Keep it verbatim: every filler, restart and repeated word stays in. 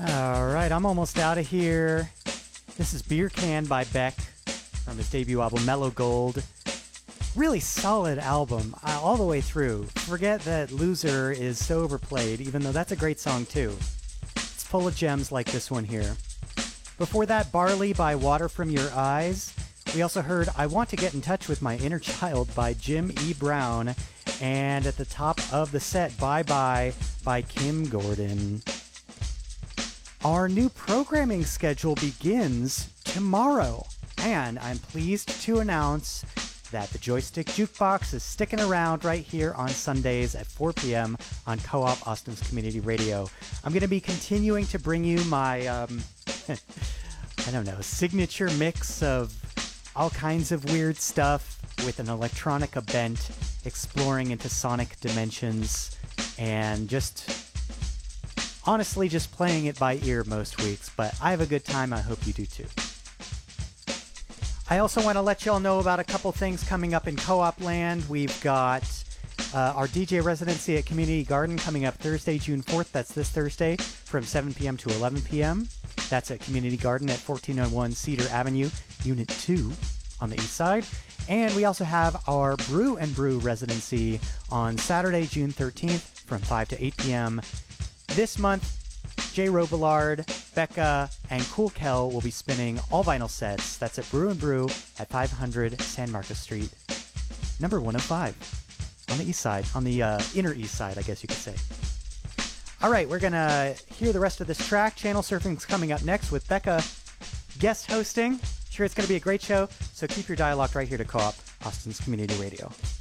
All right, I'm almost out of here. This is Beer Can by Beck from his debut album, Mellow Gold. Really solid album uh, all the way through. Forget that Loser is so overplayed, even though that's a great song too. It's full of gems like this one here. Before that, Barley by Water From Your Eyes. We also heard I Want to Get in Touch with My Inner Child by Jim E. Brown. And at the top of the set, Bye Bye by Kim Gordon. Our new programming schedule begins tomorrow. And I'm pleased to announce that the Joystick Jukebox is sticking around right here on Sundays at four p.m. on Co-op Austin's Community Radio. I'm going to be continuing to bring you my, um, I don't know, signature mix of all kinds of weird stuff with an electronica bent, exploring into sonic dimensions, and just honestly just playing it by ear most weeks. But I have a good time. I hope you do too. I also want to let y'all know about a couple things coming up in Co-op land. We've got uh, our D J residency at Community Garden coming up Thursday, June fourth. That's this Thursday from seven p.m. to eleven p.m. That's at Community Garden at fourteen oh one Cedar Avenue, Unit two on the east side. And we also have our Brew and Brew residency on Saturday, June thirteenth from five to eight p.m. This month, Jay Robillard, Becca, and Cool Kel will be spinning all vinyl sets. That's at Brew and Brew at five hundred San Marcos Street, number one oh five, on the east side, on the uh, inner east side, I guess you could say. All right, we're going to hear the rest of this track. Channel Surfing's coming up next with Becca guest hosting. Sure, it's going to be a great show, so keep your dial locked right here to Co-op, Austin's Community Radio.